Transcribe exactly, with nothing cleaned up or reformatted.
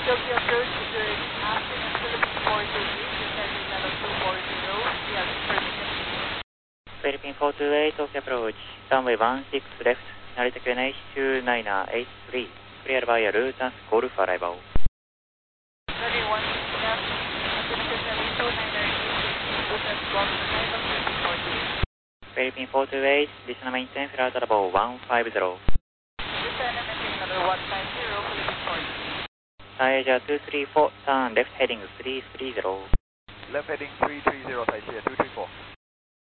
Tokyo approach, good afternoon, Philippine four two eight, descending level two four zero, we have permission. Philippine four two eight, Tokyo approach, runway one six left, Narita Q N H two nine eight three, clear via Lufthansa Golf arrival. Runway one six left, altimeter seven two nine eight three, Lufthansa Golf arrival, Philippine four two eight. Philippine four two eight, descend maintain flight level one five zero. Descend and maintain level one five zero, Philippine four two eight. Thai Asia two three four, turn left heading three three zero. Left heading three three zero, Thai Asia two three four.